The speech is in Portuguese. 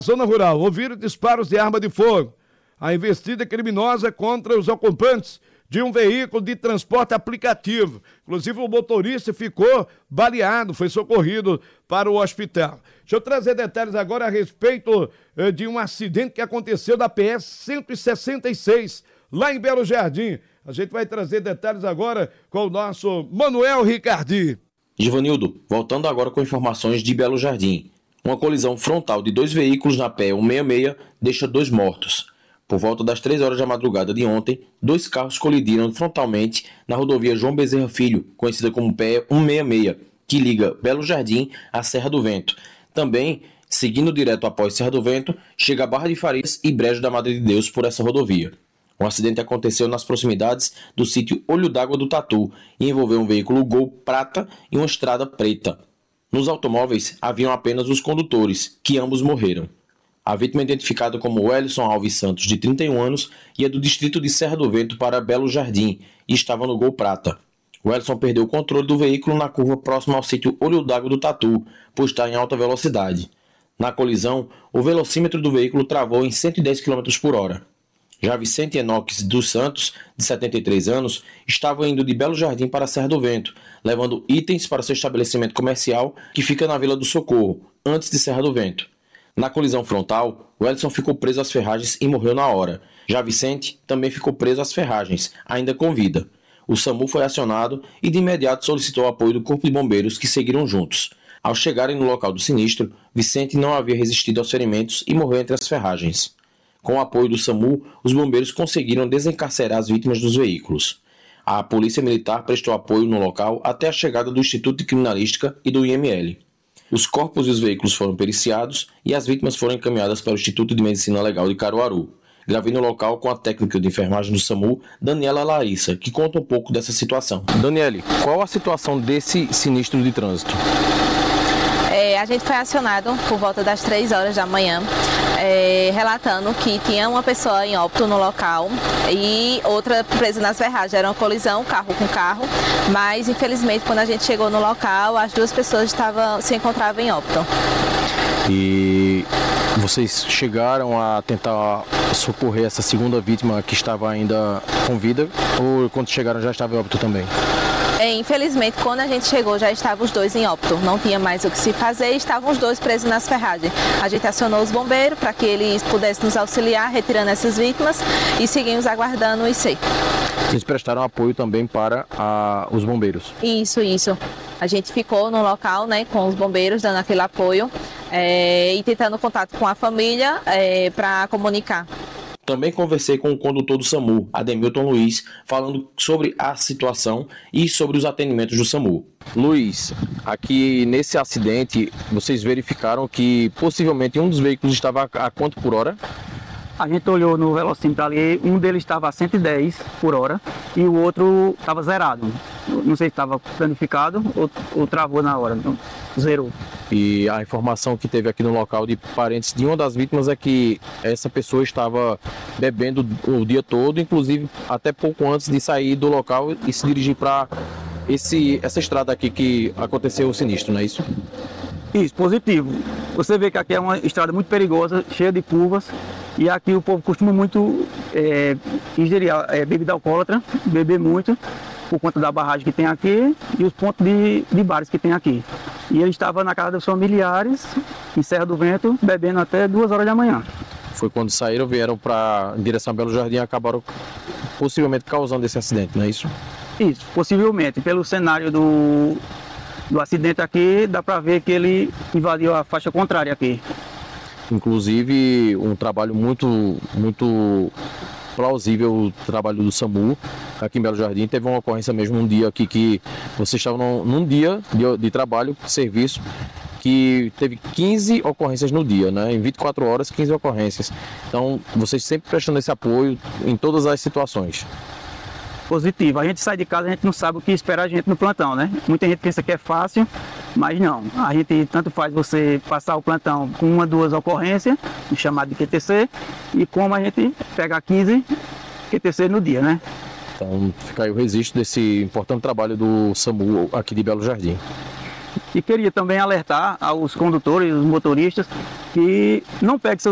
Zona rural, ouviram disparos de arma de fogo. A investida criminosa contra os ocupantes de um veículo de transporte aplicativo. Inclusive o motorista ficou baleado, foi socorrido para o hospital. Deixa eu trazer detalhes agora a respeito de um acidente que aconteceu da PS 166, lá em Belo Jardim. A gente vai trazer detalhes agora com o nosso Manuel Ricardi. Givanildo, voltando agora com informações de Belo Jardim. Uma colisão frontal de dois veículos na PE 166 deixa 2 mortos. Por volta das 3 horas da madrugada de ontem, 2 carros colidiram frontalmente na rodovia João Bezerra Filho, conhecida como PE 166, que liga Belo Jardim à Serra do Vento. Também, seguindo direto após Serra do Vento, chega a Barra de Farias e Brejo da Madre de Deus por essa rodovia. O acidente aconteceu nas proximidades do sítio Olho d'Água do Tatu e envolveu um veículo Gol prata e uma estrada preta. Nos automóveis haviam apenas os condutores, que ambos morreram. A vítima é identificada como Wellison Alves Santos, de 31 anos, e é do distrito de Serra do Vento para Belo Jardim, e estava no Gol prata. Wellison perdeu o controle do veículo na curva próxima ao sítio Olho d'Água do Tatu, por estar em alta velocidade. Na colisão, o velocímetro do veículo travou em 110 km por hora. Já Vicente Enoques dos Santos, de 73 anos, estava indo de Belo Jardim para a Serra do Vento, levando itens para seu estabelecimento comercial, que fica na Vila do Socorro, antes de Serra do Vento. Na colisão frontal, Wellison ficou preso às ferragens e morreu na hora. Já Vicente também ficou preso às ferragens, ainda com vida. O SAMU foi acionado e de imediato solicitou o apoio do Corpo de Bombeiros, que seguiram juntos. Ao chegarem no local do sinistro, Vicente não havia resistido aos ferimentos e morreu entre as ferragens. Com o apoio do SAMU, os bombeiros conseguiram desencarcerar as vítimas dos veículos. A Polícia Militar prestou apoio no local até a chegada do Instituto de Criminalística e do IML. Os corpos e os veículos foram periciados e as vítimas foram encaminhadas para o Instituto de Medicina Legal de Caruaru. Gravei no local com a técnica de enfermagem do SAMU, Daniela Larissa, que conta um pouco dessa situação. Daniele, qual a situação desse sinistro de trânsito? A gente foi acionado por volta das 3 horas da manhã, relatando que tinha uma pessoa em óbito no local e outra presa nas ferragens. Era uma colisão, carro com carro, mas infelizmente quando a gente chegou no local, as 2 pessoas se encontravam em óbito. E vocês chegaram a tentar socorrer essa segunda vítima que estava ainda com vida, ou quando chegaram já estava em óbito também? Infelizmente, quando a gente chegou, já estavam os 2 em óbito. Não tinha mais o que se fazer e estavam os 2 presos nas ferragens. A gente acionou os bombeiros para que eles pudessem nos auxiliar, retirando essas vítimas, e seguimos aguardando o IC. Vocês prestaram apoio também para os bombeiros? Isso. A gente ficou no local, né, com os bombeiros, dando aquele apoio e tentando contato com a família para comunicar. Também conversei com o condutor do SAMU, Ademilton Luiz, falando sobre a situação e sobre os atendimentos do SAMU. Luiz, aqui nesse acidente, vocês verificaram que possivelmente um dos veículos estava a quanto por hora? A gente olhou no velocímetro ali, um deles estava a 110 por hora e o outro estava zerado. Não sei se estava planificado ou travou na hora, então, zerou. E a informação que teve aqui no local de parentes de uma das vítimas é que essa pessoa estava bebendo o dia todo, inclusive até pouco antes de sair do local e se dirigir para essa estrada aqui que aconteceu o sinistro, não é isso? Isso, positivo. Você vê que aqui é uma estrada muito perigosa, cheia de curvas, e aqui o povo costuma muito ingerir bebida alcoólatra, beber muito, por conta da barragem que tem aqui e os pontos de bares que tem aqui. E ele estava na casa dos familiares, em Serra do Vento, bebendo até 2 horas da manhã. Foi quando saíram, vieram em direção a Belo Jardim e acabaram possivelmente causando esse acidente, não é isso? Isso, possivelmente. Pelo cenário do acidente aqui, dá para ver que ele invadiu a faixa contrária aqui. Inclusive, um trabalho muito plausível, o trabalho do SAMU aqui em Belo Jardim. Teve uma ocorrência mesmo um dia aqui que vocês estavam num dia de trabalho, serviço, que teve 15 ocorrências no dia, né? Em 24 horas, 15 ocorrências. Então, vocês sempre prestando esse apoio em todas as situações. Positivo. A gente sai de casa, a gente não sabe o que espera a gente no plantão, né? Muita gente pensa que é fácil, mas não. A gente tanto faz você passar o plantão com 1, 2 ocorrências, chamado de QTC, e como a gente pega 15 QTC no dia, né? Então fica aí o registro desse importante trabalho do SAMU aqui de Belo Jardim. E queria também alertar aos condutores, os motoristas, que não peguem seus